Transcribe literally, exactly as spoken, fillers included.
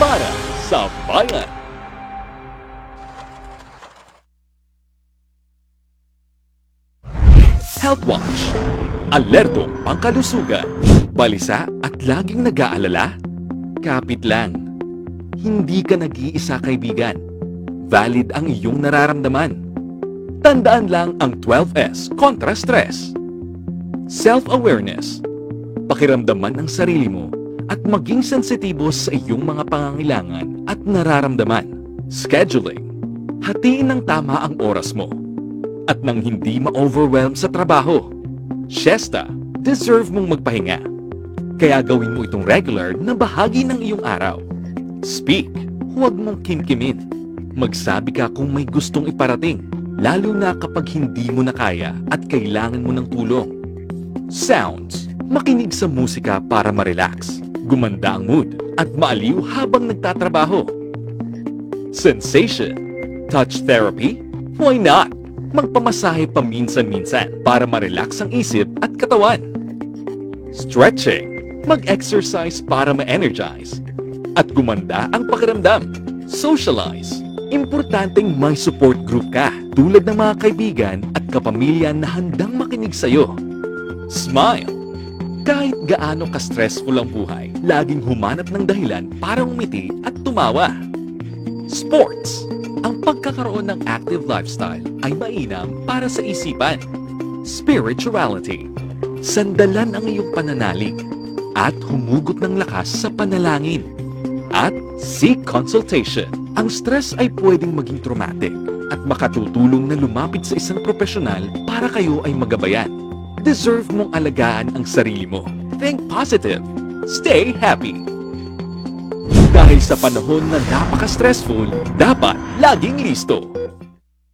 para sa bayan. Health Watch. Alertong pangkalusugan. Balisa at laging nag-aalala? Kapit lang. Hindi ka nag-iisa, kaibigan. Valid ang iyong nararamdaman. Tandaan lang ang twelve S kontra stress. Self-awareness. Pakiramdaman ang sarili mo at maging sensitibo sa iyong mga pangangailangan at nararamdaman. Scheduling. Hatiin ng tama ang oras mo at nang hindi ma-overwhelm sa trabaho. Siesta. Deserve mong magpahinga. Kaya gawin mo itong regular na bahagi ng iyong araw. Speak. Huwag mong kimkimin. Magsabi ka kung may gustong iparating, lalo na kapag hindi mo na kaya at kailangan mo ng tulong. Sounds. Makinig sa musika para ma-relax, gumanda ang mood, at maaliw habang nagtatrabaho. Sensation. Touch therapy? Why not? Magpamasahe paminsan-minsan para ma-relax ang isip at katawan. Stretching. Mag-exercise para ma-energize at gumanda ang pakiramdam. Socialize. Importanteng may support group ka tulad ng mga kaibigan at kapamilya na handang makinig sa'yo. Smile. Kahit gaano ka-stressful ang buhay, laging humanap ng dahilan para umiti at tumawa. Sports. Ang pagkakaroon ng active lifestyle ay mainam para sa isipan. Spirituality. Sandalan ang iyong pananalig at humugot ng lakas sa panalangin. At seek consultation. Ang stress ay pwedeng maging traumatic at makatutulong na lumapit sa isang profesional para kayo ay magabayan. Deserve mong alagaan ang sarili mo. Think positive. Stay happy. Dahil sa panahon na napaka-stressful, dapat laging listo.